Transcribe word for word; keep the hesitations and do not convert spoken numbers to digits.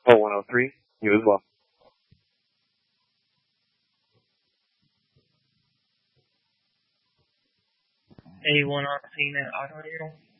Oh, one oh three. You as well. A one on scene at Auto Deal.